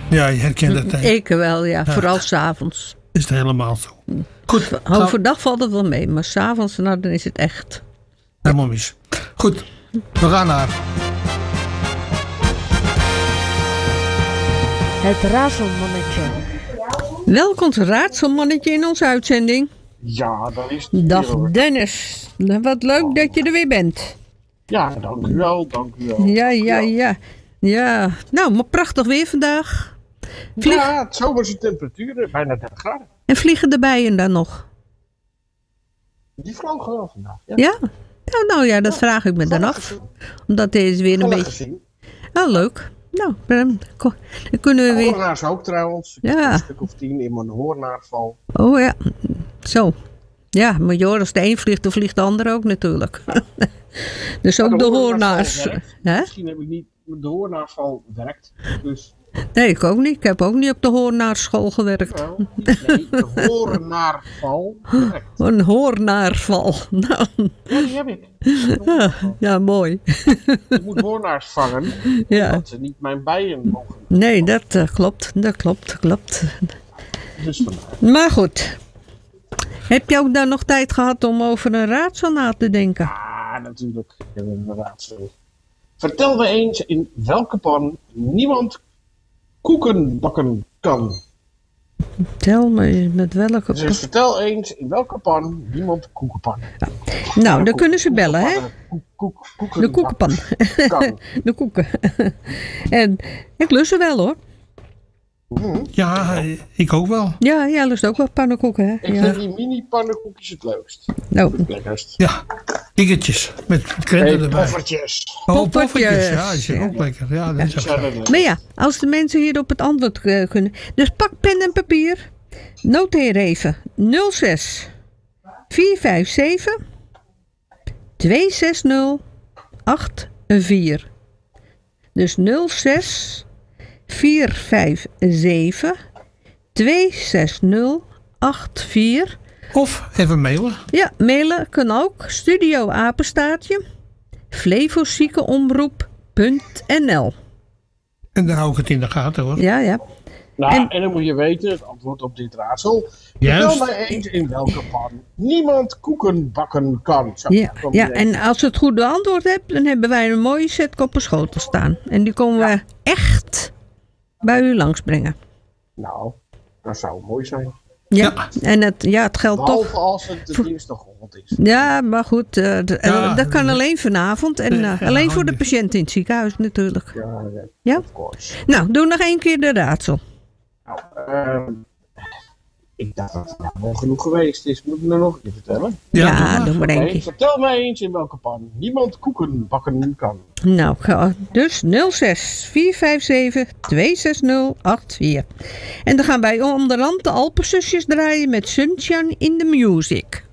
Ja, je herkent het. Hè? Ik wel, ja. Vooral 's avonds. Is het helemaal zo. Goed. Overdag valt het wel mee, maar 's avonds nou, dan is het echt. Helemaal mis. Goed, we gaan naar... Het raadselmannetje. Welkom het raadselmannetje in onze uitzending. Ja, dat is het. Dag Dennis. Wat leuk dat je er weer bent. Ja, dank u wel, dank u wel. Ja. Nou, maar prachtig weer vandaag. Ja, het zomerse temperaturen, bijna 30 graden. En vliegen de bijen dan nog? Die vlogen wel vandaag. Ja? Nou ja, dat vraag ik me dan af. Omdat deze weer een beetje... Gezien. Oh, leuk. Nou, dan kunnen we weer... Hoornaars ook trouwens. Ja. Een stuk of 10 in mijn hoornaarval. Oh ja, zo. Ja, maar joh, als de een vliegt, dan vliegt de ander ook natuurlijk. Dus ook de hoornaars. Hè? Misschien heb ik niet... De hoornaarval werkt, dus... Nee, ik ook niet. Ik heb ook niet op de hoornaarschool gewerkt. Nou, nee, de hoornaarval werkt. Een hoornaarval. Nou. Ja, die heb ik. Ja, mooi. Ik moet hoornaars vangen, Ja. omdat ze niet mijn bijen mogen. Nee, dat klopt. Dat klopt. Dus vandaar. Maar goed. Heb je ook daar nog tijd gehad om over een raadsel na te denken? Ja, natuurlijk. Ik heb een raadsel. Vertel me eens in welke pan niemand koeken bakken kan. Tel me met welke... Dus vertel eens in welke pan niemand koeken bakken Nou, dan kunnen ze bellen, hè? De koekenpan. Kan. De koeken. En ik lust ze wel, hoor. Ja, ik ook wel. Ja, jij lust ook wel pannenkoeken, hè? Ik Ja. vind die mini pannenkoekjes het leukst. Nou, Het lekkerst. Ja, kikkertjes met krenten erbij. Poffertjes. Oh, Poffertjes. poffertjes. Ja, die zijn ook lekker. Ja, dat is ook Ja, zo. dat maar ja, als de mensen hier op het antwoord kunnen. Dus pak pen en papier. Noteer even. 06 457 260 84. Dus 06 457 260 84. Of even mailen. Ja, mailen kan ook. Studio apenstaartje flevoziekenomroep.nl. En dan hou ik het in de gaten hoor. Ja. Nou, en dan moet je weten, het antwoord op dit raadsel. Juist. Vertel mij eens in welke pan niemand koeken bakken kan. Zo, kom je En als je het goede antwoord hebt, dan hebben wij een mooie set op een schotel staan. En die komen we echt bij u langsbrengen. Nou, dat zou mooi zijn. Ja. En het geldt Behalve toch. als het de dinsdagochtend is. Ja, maar goed, dat kan alleen vanavond. En alleen voor de patiënt in het ziekenhuis natuurlijk. Ja? Of course. Nou, doe nog één keer de raadsel. Nou, ik dacht dat het nou wel genoeg geweest is. Moet ik nou nog een keer vertellen? Ja, doe maar één Oké, keer. vertel mij eens in welke pan niemand koeken bakken kan. Nou, dus 06 457 260 84. En dan gaan wij onderhand de Alpenzusjes draaien met Sunshine in the Music.